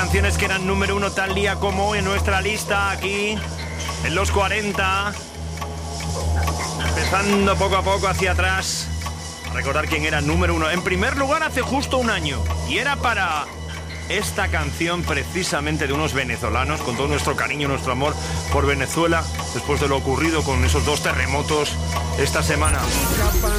canciones que eran número 1 tal día como hoy en nuestra lista aquí en los 40. Empezando poco a poco hacia atrás. Recordar quién era número 1. En primer lugar hace justo un año. Y era para esta canción precisamente de unos venezolanos, con todo nuestro cariño, nuestro amor por Venezuela, después de lo ocurrido con esos 2 terremotos esta semana.